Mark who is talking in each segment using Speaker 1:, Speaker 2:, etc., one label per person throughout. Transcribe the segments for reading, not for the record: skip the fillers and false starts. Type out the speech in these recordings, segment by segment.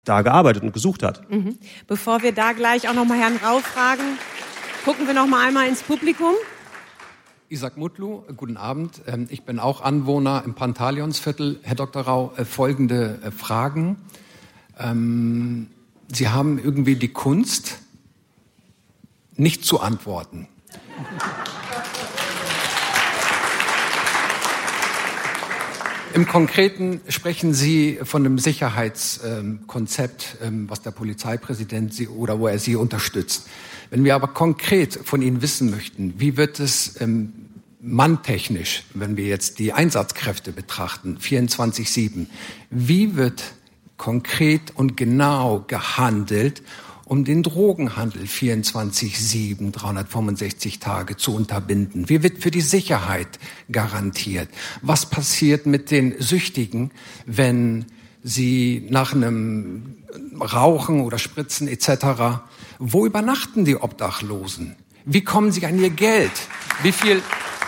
Speaker 1: da gearbeitet und gesucht hat.
Speaker 2: Bevor wir da gleich auch noch mal Herrn Rau fragen, gucken wir noch mal einmal ins Publikum.
Speaker 3: Isaac Mutlu, guten Abend. Ich bin auch Anwohner im Pantaleonsviertel. Herr Dr. Rau, folgende Fragen. Sie haben irgendwie die Kunst, nicht zu antworten. Im Konkreten sprechen Sie von einem Sicherheitskonzept, was der Polizeipräsident wo er Sie unterstützt. Wenn wir aber konkret von Ihnen wissen möchten, wie wird es manntechnisch, wenn wir jetzt die Einsatzkräfte betrachten, 24/7, wie wird konkret und genau gehandelt, um den Drogenhandel 24/7, 365 Tage zu unterbinden? Wie wird für die Sicherheit garantiert? Was passiert mit den Süchtigen, wenn sie nach einem Rauchen oder Spritzen etc., wo übernachten die Obdachlosen? Wie kommen sie an ihr Geld? Wie viel?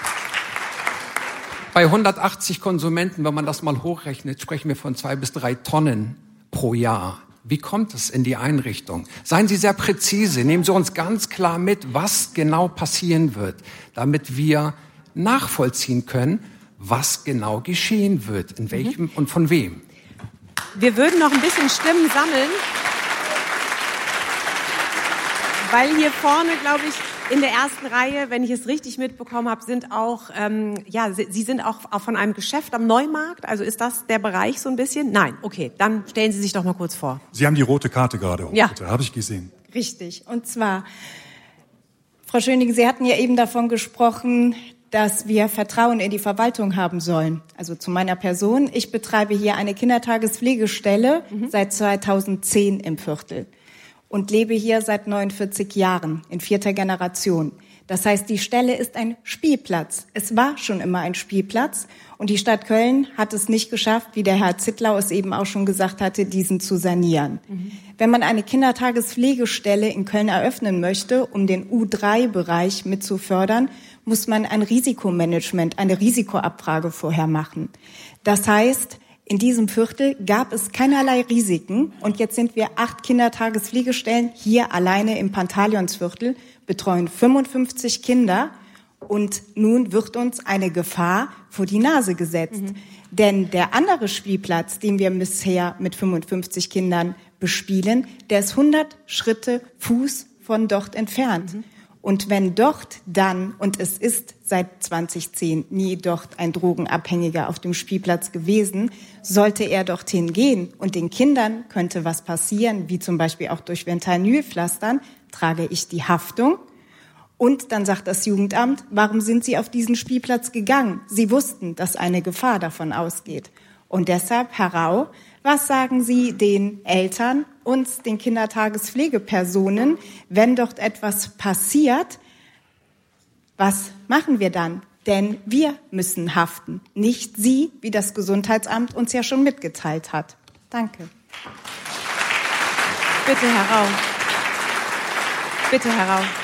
Speaker 3: Bei 180 Konsumenten, wenn man das mal hochrechnet, sprechen wir von 2 bis 3 Tonnen pro Jahr. Wie kommt es in die Einrichtung? Seien Sie sehr präzise, nehmen Sie uns ganz klar mit, was genau passieren wird, damit wir nachvollziehen können, was genau geschehen wird, in welchem und von wem.
Speaker 2: Wir würden noch ein bisschen Stimmen sammeln, weil hier vorne, glaube ich, in der ersten Reihe, wenn ich es richtig mitbekommen habe, sind auch, Sie sind auch von einem Geschäft am Neumarkt. Also ist das der Bereich so ein bisschen? Nein, okay, dann stellen Sie sich doch mal kurz vor.
Speaker 4: Sie haben die rote Karte gerade hoch,
Speaker 2: ja.
Speaker 4: Bitte, habe ich gesehen.
Speaker 5: Richtig, und zwar, Frau Schöning, Sie hatten ja eben davon gesprochen, dass wir Vertrauen in die Verwaltung haben sollen. Also zu meiner Person. Ich betreibe hier eine Kindertagespflegestelle seit 2010 im Viertel und lebe hier seit 49 Jahren in 4. Generation. Das heißt, die Stelle ist ein Spielplatz. Es war schon immer ein Spielplatz und die Stadt Köln hat es nicht geschafft, wie der Herr Zittlau es eben auch schon gesagt hatte, diesen zu sanieren. Wenn man eine Kindertagespflegestelle in Köln eröffnen möchte, um den U3-Bereich mit zu fördern, muss man ein Risikomanagement, eine Risikoabfrage vorher machen. Das heißt, in diesem Viertel gab es keinerlei Risiken und jetzt sind wir 8 Kindertagespflegestellen hier alleine im Pantaleonsviertel, betreuen 55 Kinder und nun wird uns eine Gefahr vor die Nase gesetzt. Denn der andere Spielplatz, den wir bisher mit 55 Kindern bespielen, der ist 100 Schritte Fuß von dort entfernt. Und wenn dort dann, und es ist seit 2010 nie dort ein Drogenabhängiger auf dem Spielplatz gewesen, sollte er dorthin gehen und den Kindern könnte was passieren, wie zum Beispiel auch durch Fentanylpflastern, trage ich die Haftung. Und dann sagt das Jugendamt, warum sind Sie auf diesen Spielplatz gegangen? Sie wussten, dass eine Gefahr davon ausgeht. Und deshalb, Herr Rau, was sagen Sie den Eltern, uns, den Kindertagespflegepersonen, wenn dort etwas passiert? Was machen wir dann? Denn wir müssen haften, nicht Sie, wie das Gesundheitsamt uns ja schon mitgeteilt hat. Danke.
Speaker 2: Bitte, Herr Rau. Bitte, Herr Rau.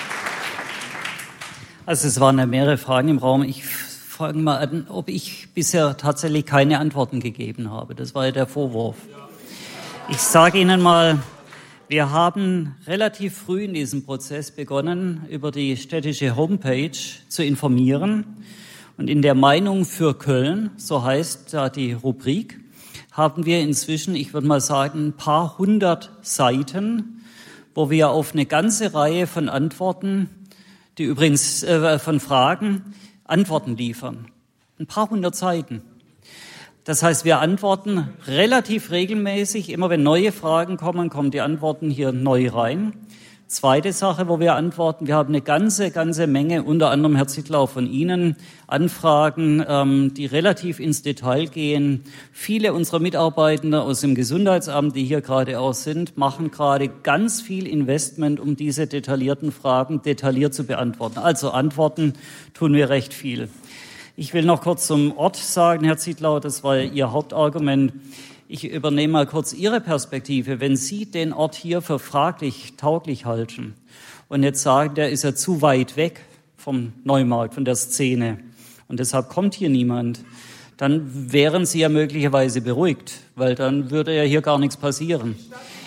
Speaker 6: Also es waren ja mehrere Fragen im Raum. Ich frage mal an, ob ich bisher tatsächlich keine Antworten gegeben habe. Das war ja der Vorwurf. Ich sage Ihnen mal, wir haben relativ früh in diesem Prozess begonnen, über die städtische Homepage zu informieren. Und in der Meinung für Köln, so heißt da die Rubrik, haben wir inzwischen, ich würde mal sagen, ein paar hundert Seiten, wo wir auf eine ganze Reihe von Antworten, die übrigens von Fragen, Antworten liefern. Ein paar hundert Seiten. Das heißt, wir antworten relativ regelmäßig. Immer wenn neue Fragen kommen, kommen die Antworten hier neu rein. Zweite Sache, wo wir antworten, wir haben eine ganze Menge, unter anderem Herr Zittlau von Ihnen, Anfragen, die relativ ins Detail gehen. Viele unserer Mitarbeitenden aus dem Gesundheitsamt, die hier gerade auch sind, machen gerade ganz viel Investment, um diese detaillierten Fragen detailliert zu beantworten. Also antworten tun wir recht viel. Ich will noch kurz zum Ort sagen, Herr Zittlau, das war Ihr Hauptargument. Ich übernehme mal kurz Ihre Perspektive. Wenn Sie den Ort hier für fraglich, tauglich halten und jetzt sagen, der ist ja zu weit weg vom Neumarkt, von der Szene und deshalb kommt hier niemand, dann wären Sie ja möglicherweise beruhigt, weil dann würde ja hier gar nichts passieren.